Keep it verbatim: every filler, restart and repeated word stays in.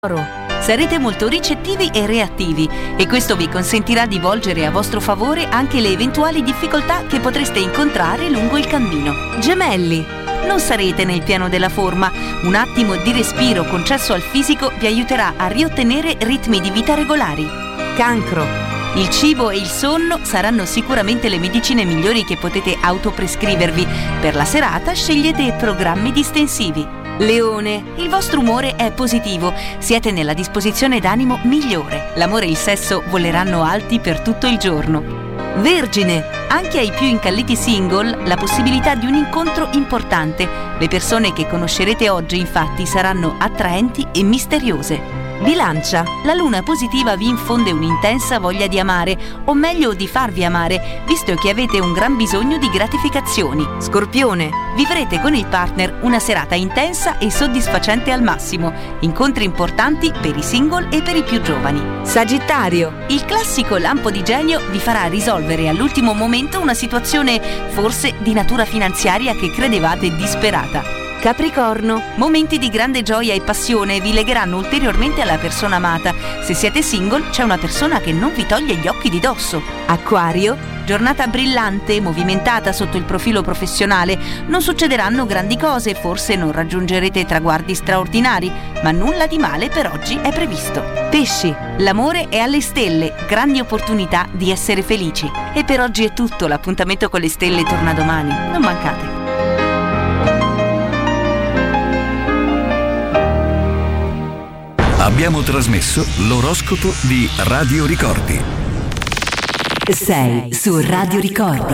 Sarete molto ricettivi e reattivi e questo vi consentirà di volgere a vostro favore anche le eventuali difficoltà che potreste incontrare lungo il cammino. Gemelli, non sarete nel piano della forma. Un attimo di respiro concesso al fisico vi aiuterà a riottenere ritmi di vita regolari. Cancro, il cibo e il sonno saranno sicuramente le medicine migliori che potete autoprescrivervi. Per la serata scegliete programmi distensivi. Leone, il vostro umore è positivo, siete nella disposizione d'animo migliore. L'amore e il sesso voleranno alti per tutto il giorno. Vergine, anche ai più incalliti single la possibilità di un incontro importante. Le persone che conoscerete oggi infatti saranno attraenti e misteriose. Bilancia, la luna positiva vi infonde un'intensa voglia di amare, o meglio di farvi amare, visto che avete un gran bisogno di gratificazioni. Scorpione, vivrete con il partner una serata intensa e soddisfacente al massimo, incontri importanti per i single e per i più giovani. Sagittario, il classico lampo di genio vi farà risolvere all'ultimo momento una situazione forse di natura finanziaria che credevate disperata. Capricorno, momenti di grande gioia e passione vi legheranno ulteriormente alla persona amata. Se siete single, c'è una persona che non vi toglie gli occhi di dosso. Acquario, giornata brillante, movimentata sotto il profilo professionale. Non succederanno grandi cose, forse non raggiungerete traguardi straordinari, ma nulla di male per oggi è previsto. Pesci, l'amore è alle stelle, grandi opportunità di essere felici. E per oggi è tutto, l'appuntamento con le stelle torna domani. Non mancate. Abbiamo trasmesso l'oroscopo di Radio Ricordi. sei su Radio Ricordi.